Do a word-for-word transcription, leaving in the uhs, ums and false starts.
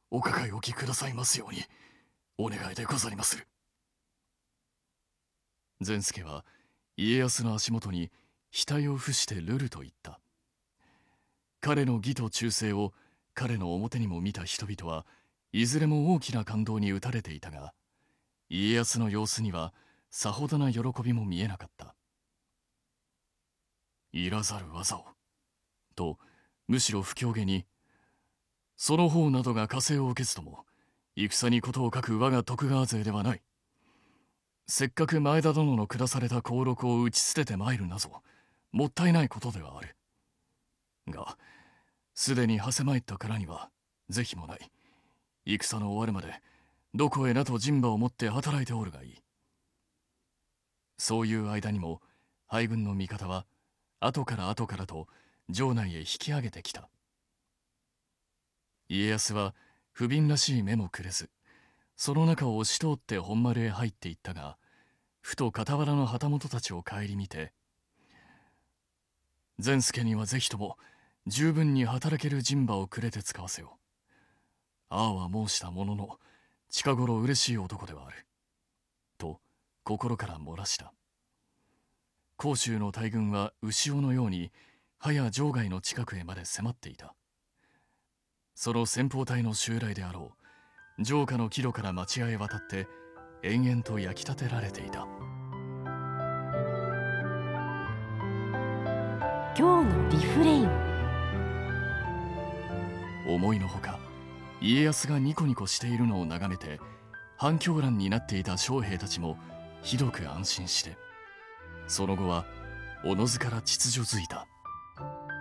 お抱え置きくださいますようにお願いでござりまする。善助は家康の足元に額を伏してルルと言った。彼の義と忠誠を彼の表にも見た人々はいずれも大きな感動に打たれていたが、家康の様子にはさほどな喜びも見えなかった。いらざる技をとむしろ不況下に、その方などが加勢を受けずとも戦に事を書く我が徳川勢ではない。せっかく前田殿の下された俸禄を打ち捨てて参るなぞもったいないことではある。がすでに馳せ参ったからには是非もない。戦の終わるまでどこへなと陣馬を持って働いておるがいい。そういう間にも敗軍の味方は後から後からと城内へ引き上げてきた。家康は不憫らしい目もくれず、その中を押し通って本丸へ入っていったが、ふと傍らの旗本たちを顧みて、善助にはぜひとも十分に働ける陣馬をくれて使わせよ。ああは申したものの、近頃嬉しい男ではある。と心から漏らした。甲州の大軍は牛尾のように、早城外の近くへまで迫っていた。その先鋒隊の襲来であろう城下の岐路から町屋へ渡って延々と焼き立てられていた。 今日のリフレイン。 思いのほか家康がニコニコしているのを眺めて反響乱になっていた将兵たちもひどく安心して、その後はおのずから秩序づいた。